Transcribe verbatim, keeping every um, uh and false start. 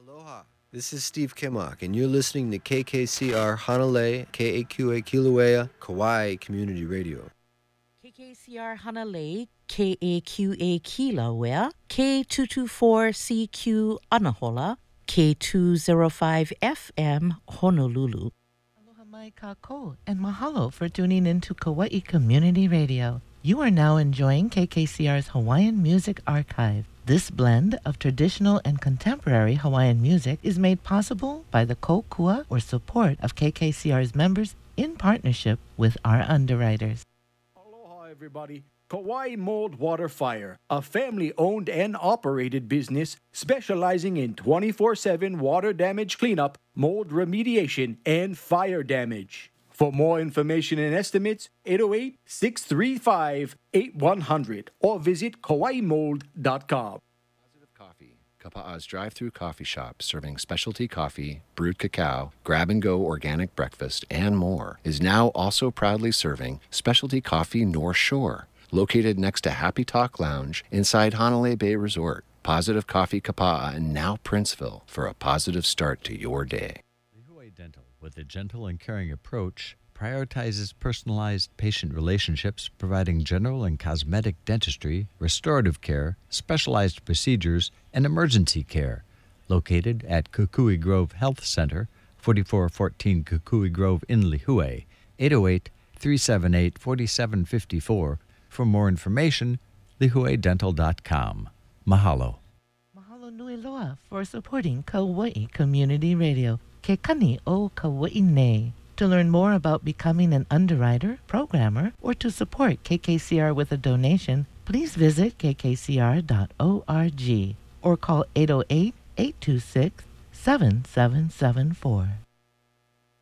Aloha. This is Steve Kimmock, and you're listening to K K C R Hanalei, K A Q A Kilauea, Kauai Community Radio. K K C R Hanalei, K A Q A Kilauea, K two twenty-four C Q Anahola, K two oh five F M Honolulu. Aloha mai kako, and mahalo for tuning into Kauai Community Radio. You are now enjoying K K C R's Hawaiian Music Archive. This blend of traditional and contemporary Hawaiian music is made possible by the kokua or support of K K C R's members in partnership with our underwriters. Aloha, everybody. Kauai Mold Water Fire, a family-owned and operated business specializing in twenty-four seven water damage cleanup, mold remediation, and fire damage. For more information and estimates, eight oh eight, six three five, eight one hundred or visit kauai mold dot com. Positive Coffee, Kapa'a's drive-through coffee shop serving specialty coffee, brewed cacao, grab-and-go organic breakfast, and more, is now also proudly serving specialty coffee North Shore, located next to Happy Talk Lounge inside Hanalei Bay Resort. Positive Coffee Kapa'a and now Princeville for a positive start to your day. Lihue Dental, with a gentle and caring approach, prioritizes personalized patient relationships, providing general and cosmetic dentistry, restorative care, specialized procedures, and emergency care. Located at Kukui Grove Health Center, forty-four fourteen Kukui Grove in Lihue, eight oh eight, three seven eight, four seven five four. For more information, lihue dental dot com. Mahalo. Mahalo nui loa for supporting Kauai Community Radio. Ke kani o Kauai nei. To learn more about becoming an underwriter, programmer, or to support K K C R with a donation, please visit k k c r dot org or call eight oh eight, eight two six, seven seven seven four.